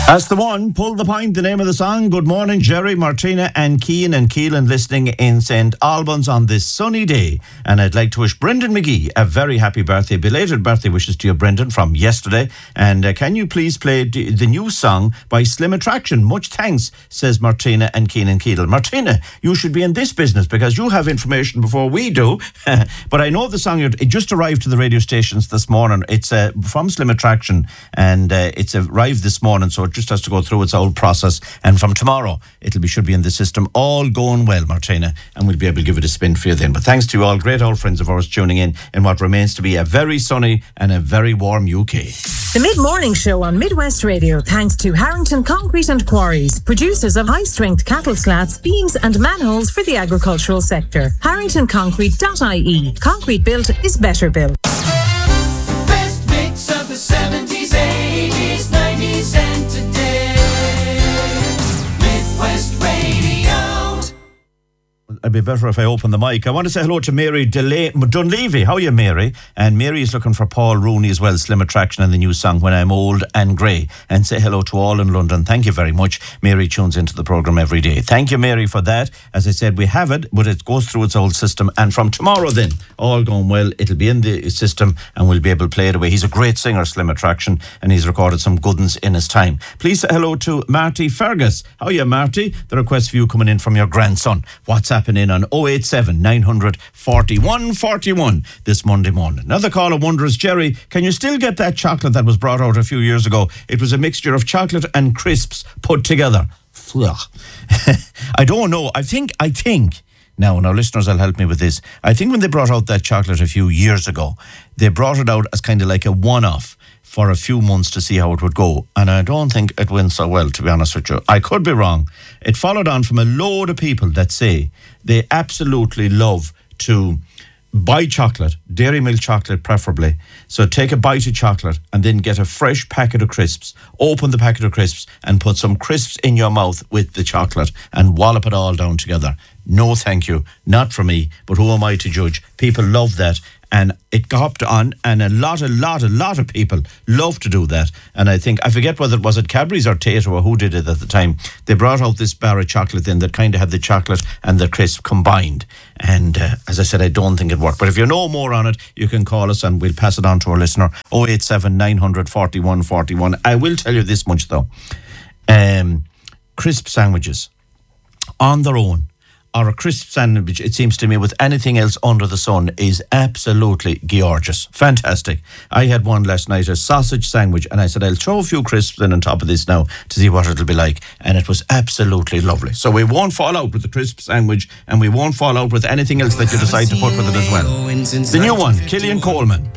That's the one. Pull the Point, the name of the song. Good morning, Jerry, Martina and Keelan listening in St. Albans on this sunny day. And I'd like to wish Brendan McGee a very happy birthday. Belated birthday wishes to you, Brendan, from yesterday. And can you please play the new song by Slim Attraction? Much thanks, says Martina and Keelan. Martina, you should be in this business because you have information before we do. But I know the song, it just arrived to the radio stations this morning. It's from Slim Attraction and it's arrived this morning, so it just has to go through its old process, and from tomorrow should be in the system, all going well, Martina, and we'll be able to give it a spin for you then. But thanks to you all, great old friends of ours tuning in what remains to be a very sunny and a very warm UK. The Mid-Morning Show on Midwest Radio, thanks to Harrington Concrete and Quarries, producers of high-strength cattle slats, beams and manholes for the agricultural sector. HarringtonConcrete.ie. Concrete built is better built. Best mix of the 70s, 80s, 90s and today. Midwest Radio. It'd be better if I open the mic. I want to say hello to Mary Dunleavy. How are you, Mary? And Mary is looking for Paul Rooney as well, Slim Attraction, and the new song When I'm Old and Grey. And say hello to all in London. Thank you very much. Mary tunes into the programme every day. Thank you, Mary, for that. As I said, we have it, but it goes through its old system. And from tomorrow then, all going well, it'll be in the system and we'll be able to play it away. He's a great singer, Slim Attraction, and he's recorded some good ones in his time. Please say hello to Marty Fergus. How are you, Marty? The request for you coming in from your grandson. What's happening on 087 900 41 41 this Monday morning. Now the caller wonders, Jerry, can you still get that chocolate that was brought out a few years ago? It was a mixture of chocolate and crisps put together. I don't know. I think now listeners will help me with this. I think when they brought out that chocolate a few years ago, they brought it out as kind of like a one-off for a few months to see how it would go. And I don't think it went so well, to be honest with you. I could be wrong. It followed on from a load of people that say they absolutely love to buy chocolate, dairy milk chocolate preferably. So take a bite of chocolate and then get a fresh packet of crisps, open the packet of crisps and put some crisps in your mouth with the chocolate and wallop it all down together. No, thank you. Not for me, but who am I to judge? People love that. And it got on, and a lot of people love to do that. And I forget whether it was at Cadbury's or Tate or who did it at the time. They brought out this bar of chocolate then that kind of had the chocolate and the crisp combined. And as I said, I don't think it worked. But if you know more on it, you can call us and we'll pass it on to our listener. 087 900 41 41. I will tell you this much though. Crisp sandwiches on their own, or a crisp sandwich, it seems to me, with anything else under the sun is absolutely gorgeous. Fantastic. I had one last night, a sausage sandwich, and I said, I'll throw a few crisps in on top of this now to see what it'll be like. And it was absolutely lovely. So we won't fall out with the crisp sandwich, and we won't fall out with anything else that you decide to put with it as well. The new one, Killian Coleman.